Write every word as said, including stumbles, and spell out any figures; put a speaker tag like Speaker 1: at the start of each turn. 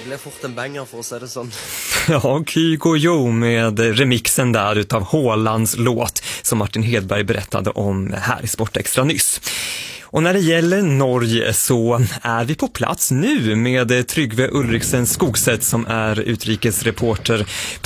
Speaker 1: blir fort en banger för att säga det sånt.
Speaker 2: Ja, Kygo Jo med remixen där utav Haalands låt som Martin Hedberg berättade om här i Sportextra nyss. Och när det gäller Norge så är vi på plats nu med Tryggve Ulriksen Skogset som är utrikesreporter